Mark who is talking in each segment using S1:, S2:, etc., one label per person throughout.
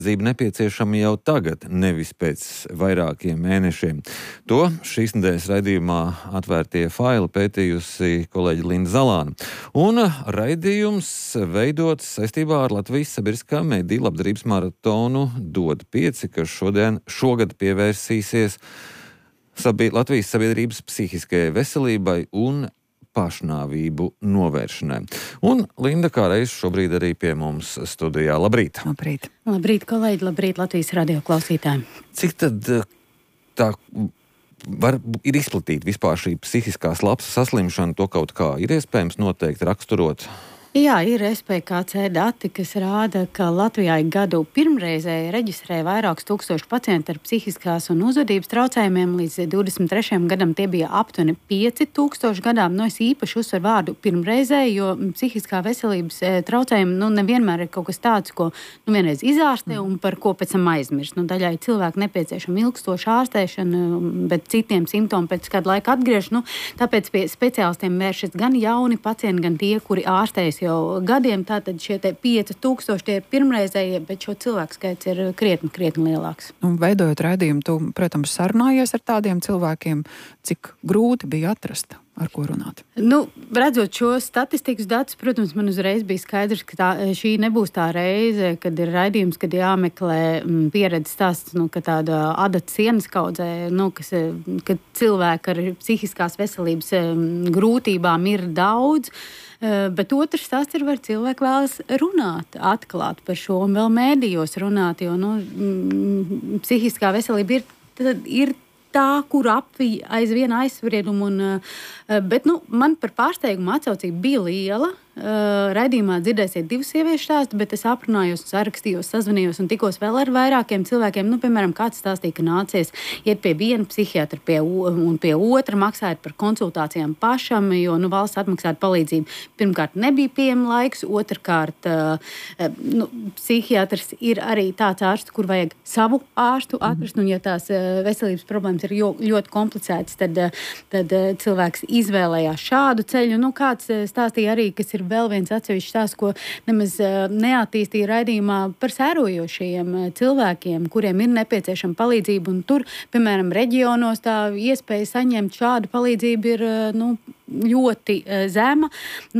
S1: Dzīve nepieciešama jau tagad, nevis pēc vairākiem mēnešiem. To šīs nedēļas raidījumā Atvērtie faili pētījusi kolēģe Linda Zalāne. Un raidījums veidots saistībā ar Latvijas sabiedriskā mediju labdarības maratonu Dod 5, kas šogad pievērsīsies Latvijas sabiedrības psihiskajai veselībai un pašnāvību novēršanai. Un Linda kā reiz šobrīd arī pie mums studijā. Labrīt!
S2: Labrīt!
S3: Labrīt, kolēģi! Labrīt, Latvijas radio klausītājiem!
S1: Cik tad tā ir izplatīta vispār šī psihiskās lapsas saslimšana? To kaut kā ir iespējams noteikti raksturot?
S3: Jā, ir SPKC dati, kas rāda, ka Latvijā gadu pirmreizēji reģistrēja vairākus tūkstošu pacientu ar psihiskās un uzvedības traucējumiem. Līdz 23. gadam tie bija aptuveni 5000 gadām. Es īpaši uzsveru vārdu pirmreizēji, jo psihiskā veselības traucējumi nevienmēr ir kaut kas tāds, ko vienreiz izārstē un par ko pēc tam aizmirst. Daļai cilvēku nepieciešama ilgstoša ārstēšana, bet citiem simptomi pēc kāda laika atgriež. Tāpēc pie speciālistiem vēršas gan jauni pacienti, gan tie, kuri ārstējas jau gadiem, tātad šie 5000 tie ir pirmreizējie, bet šo cilvēku skaits ir krietni lielāks.
S2: Un veidojot raidījumu, tu, protams, sarunājies ar tādiem cilvēkiem, cik grūti bija atrast, ar ko runāt.
S3: Redzot šo statistikas datus, protams, man uzreiz bija skaidrs, ka šī nebūs tā reize, kad ir raidījums, kad jāmeklē pieredzes stāsts, ka tāda adata sienas kaudzē, kad cilvēki ar psihiskās veselības grūtībām ir daudz. Bet otrs stāsts ir, vai cilvēki vēlas runāt, atklāt par šo un vēl mēdījos runāt, jo psihiskā veselība ir tā, kur apvij aizvien aizspriedumu. Bet man par pārsteigumu atsaucība bija liela. Raidījumā dzirdēsiet 2 sieviešu stāstu, bet es aprunājos, sarakstījos, sazvanījos un tikos vēl ar vairākiem cilvēkiem. Piemēram, kāds stāstīja, ka nācies iet pie viena psihiatra un pie otra, maksājot par konsultācijām pašam, jo valsts atmaksāta palīdzību. Pirmkārt, nebija pieejama laiks, otrkārt, psihiatrs ir arī tāds ārsts, kur vajag savu ārstu atrast, un ja tās veselības problēmas ir ļoti komplicētas, tad cilvēks izvēlējās šādu ceļu. Kāds stāstīja arī, kas ir vēl viens atsevišķs stāsts, ko nemaz neattīstīja raidījumā par sērojošajiem cilvēkiem, kuriem ir nepieciešama palīdzība. Un tur, piemēram, reģionos tā iespēja saņemt šādu palīdzību ir ļoti zema.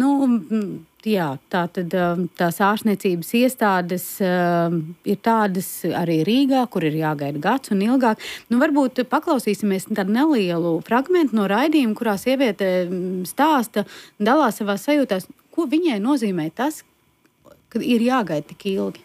S3: Jā, tātad tās ārstniecības iestādes ir tādas arī Rīgā, kur ir jāgaida gads un ilgāk. Varbūt paklausīsimies tādu nelielu fragmentu no raidījuma, kurā sieviete stāsta, dalās savās sajūtās, ko viņai nozīmē tas, ka ir jāgaida tik ilgi.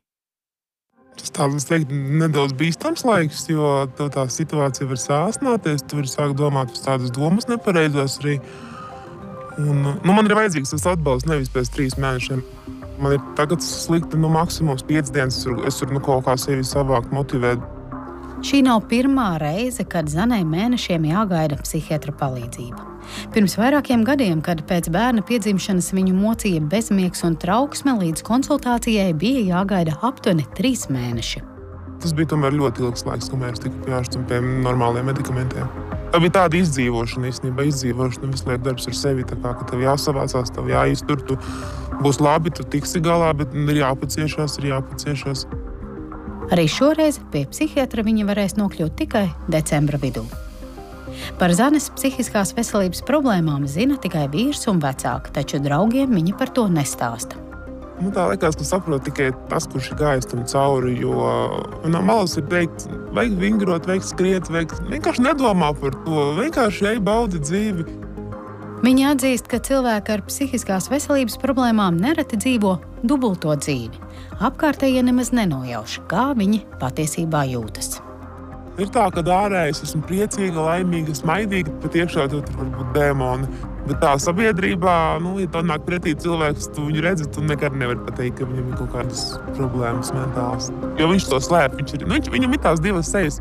S4: Tas tāds, teiktu, nedaudz bīstams laiks, jo tā situācija var sāsnāties, tu vari sākt domāt uz tādas domas nepareizos arī. Un, man ir vajadzīgs tas atbalsts nevis pēc 3 mēnešiem. Man ir tagad slikti, maksimums 5 dienas, es varu kaut kā sevi savākt, motivēt.
S3: Šī nav pirmā reize, kad Zanai mēnešiem jāgaida psihiatra palīdzība. Pirms vairākiem gadiem, kad pēc bērna piedzimšanas viņu mocīja bezmiegs un trauksme, līdz konsultācijai bija jāgaida aptuveni 3 mēneši.
S4: Tas bija tomēr ļoti ilgs laiks, kamēr es tiku pie pie normāliem medikamentiem. Tā bija tāda izdzīvošana, īstenībā izdzīvošana, visu laiku darbs ar sevi, tā kā, ka tev jāsavācās, tev jāiztur, tu būs labi, tu tiksi galā, bet ir jāpaciešās.
S3: Arī šoreiz pie psihiatra viņa varēs nokļūt tikai decembra vidū. Par Zanes psihiskās veselības problēmām zina tikai vīrs un vecāki, taču draugiem viņa par to nestāsta.
S4: Tā liekas, ka saprot tikai tas, kurš ir gājis tam cauri, jo no malas ir teikt, vajag vingrot, vajag skriet, vienkārši nedomā par to, vienkārši ej baudi dzīvi.
S3: Viņa atzīst, ka cilvēki ar psihiskās veselības problēmām nereti dzīvo dubulto dzīvi. Apkārtējie nemaz nenojauš, kā viņi patiesībā jūtas.
S4: Ir tā, ka ārējais esmu priecīga, laimīga, smaidīga, bet iekšā tur varbūt dēmoni. Bet tā sabiedrībā, ja tā nāk pretī cilvēks, tu viņu redzi, tu nekad nevari pateikt, ka viņam ir kaut kādas problēmas mentālas. Jo viņš to slēp, viņam ir tās 2 sejas.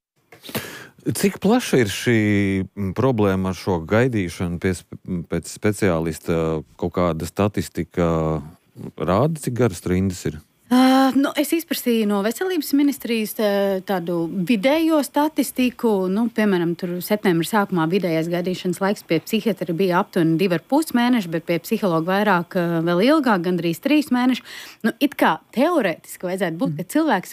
S1: Cik plaša ir šī problēma ar šo gaidīšanu pēc speciālista? Kaut kāda statistika rāda, cik garas rindas ir?
S3: Es izprasīju no Veselības ministrijas tādu vidējo statistiku. Piemēram, tur septembra sākumā vidējais gaidīšanas laiks pie psihiatra bija aptuveni 2,5 mēneši, bet pie psihologa vairāk, vēl ilgāk, gandrīz 3 mēneši. It kā teorētiski vajadzētu būt, ka cilvēks